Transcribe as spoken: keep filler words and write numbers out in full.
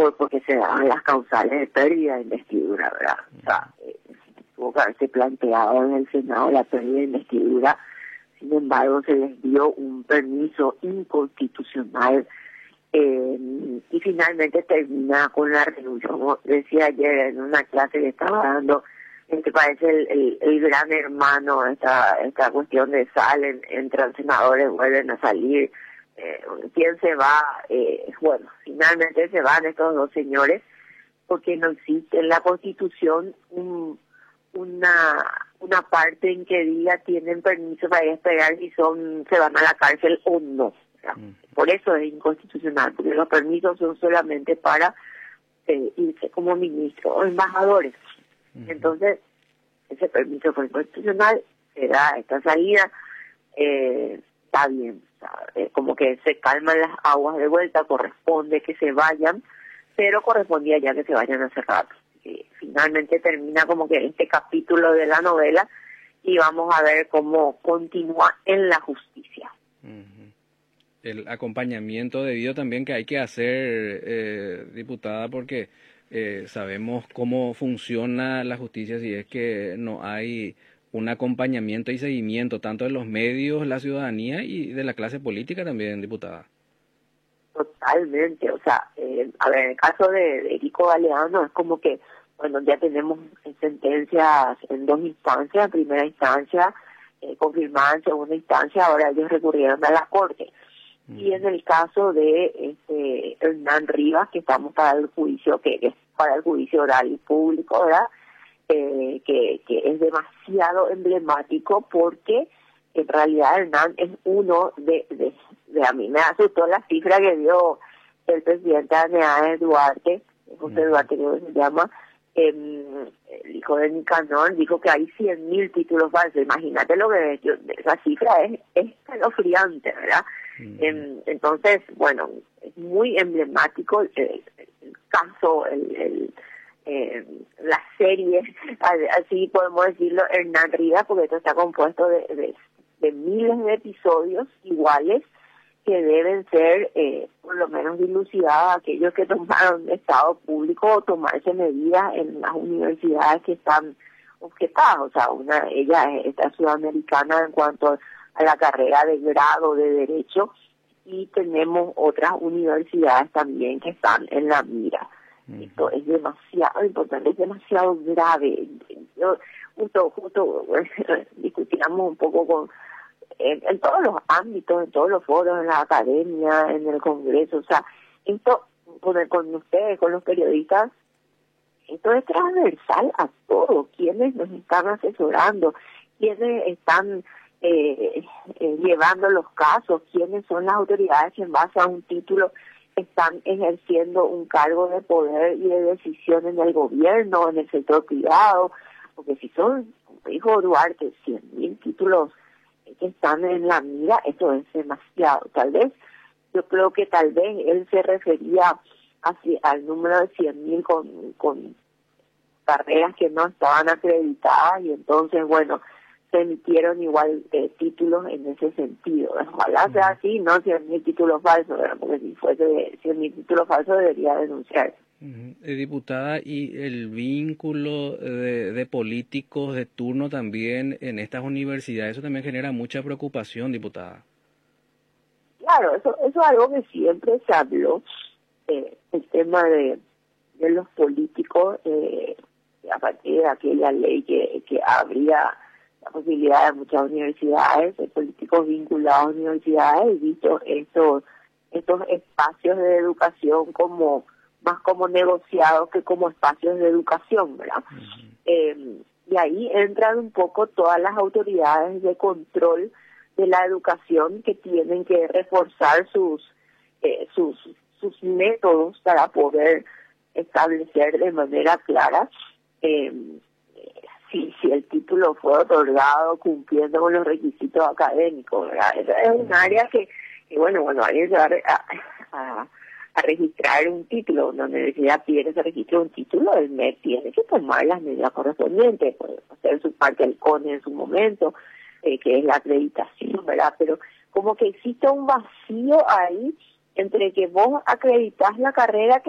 por porque se daban las causales de pérdida de investidura, ¿verdad? O sea, eh, tuvo que haberse planteado en el Senado la pérdida de investidura. Sin embargo, se les dio un permiso inconstitucional eh, y finalmente termina con la renuncia. Como decía ayer en una clase que estaba dando, este parece el, el, el gran hermano, esta esta cuestión de salen, entran senadores, vuelven a salir. Eh, ¿Quién se va? Eh, bueno, finalmente se van estos dos señores porque no existe en la Constitución un, una una parte en que diga tienen permiso para ir a esperar si son se van a la cárcel o no. O sea, mm. Por eso es inconstitucional, porque los permisos son solamente para eh, irse como ministro o embajadores. Uh-huh. Entonces, ese permiso fue inconstitucional, se da esta salida, eh, está bien, o sea, eh, como que se calman las aguas de vuelta, corresponde que se vayan, pero correspondía ya que se vayan hace rato. Y finalmente termina como que este capítulo de la novela y vamos a ver cómo continúa en la justicia. Uh-huh. El acompañamiento debido también que hay que hacer, eh, diputada, porque eh, sabemos cómo funciona la justicia si es que no hay un acompañamiento y seguimiento tanto de los medios, la ciudadanía y de la clase política también, diputada. Totalmente, o sea, eh, a ver, en el caso de, de Erico Galeano es como que, bueno, ya tenemos sentencias en dos instancias, en primera instancia, eh, confirmada en segunda instancia, ahora ellos recurrieron a la Corte. Mm. Y en el caso de este Hernán Rivas, que estamos para el juicio, que es para el juicio oral y público, ¿verdad? Eh, que, que es demasiado emblemático porque en realidad Hernán es uno de, de, de a mí me asustó la cifra que dio el presidente Aneade Duarte, José Duarte creo que se llama, eh, el hijo de Nicanor, dijo que hay cien mil títulos falsos. Imagínate lo que yo, esa cifra es, es escalofriante, ¿verdad? Uh-huh. Eh, entonces, bueno, es muy emblemático el, el, el caso, el, el Eh, la serie, así podemos decirlo, Hernán Rivas, porque esto está compuesto de, de, de miles de episodios iguales que deben ser eh, por lo menos dilucidados a aquellos que tomaron Estado público o tomarse medidas en las universidades que están objetadas. O sea, una ella está sudamericana en cuanto a la carrera de grado de Derecho y tenemos otras universidades también que están en la mira. Esto es demasiado importante, es demasiado grave. Yo justo, justo discutíamos un poco con en, en todos los ámbitos, en todos los foros, en la academia, en el Congreso, o sea, esto con, con ustedes, con los periodistas, esto es transversal a todos, quienes nos están asesorando, quienes están eh, eh, llevando los casos, quiénes son las autoridades que en base a un título están ejerciendo un cargo de poder y de decisión en el gobierno, en el sector privado, porque si son, como dijo Duarte, cien mil títulos que están en la mira, esto es demasiado. Tal vez, yo creo que tal vez él se refería así, al número de cien mil con, con carreras que no estaban acreditadas y entonces, bueno, se emitieron igual eh, títulos en ese sentido. Ojalá sea así, no cien mil títulos falsos, ¿verdad? Porque si fuese cien mil títulos falsos debería denunciarse. Uh-huh. Eh, diputada, y el vínculo de, de políticos de turno también en estas universidades, eso también genera mucha preocupación, diputada. Claro, eso, eso es algo que siempre se habló, eh, el tema de, de los políticos, eh, a partir de aquella ley que, que habría la posibilidad de muchas universidades, de políticos vinculados a universidades, y visto estos, estos espacios de educación como más como negociados que como espacios de educación, ¿verdad? Uh-huh. Eh, y ahí entran un poco todas las autoridades de control de la educación que tienen que reforzar sus eh, sus sus métodos para poder establecer de manera clara eh, si si el título fue otorgado cumpliendo con los requisitos académicos, ¿verdad? Esa es un área que, que bueno, bueno, alguien se va a, a, a registrar un título, una universidad pide que se registre un título, el M E P tiene que tomar las medidas correspondientes, puede hacer su parte del CONE en su momento, eh, que es la acreditación, ¿verdad? Pero como que existe un vacío ahí entre que vos acreditas la carrera que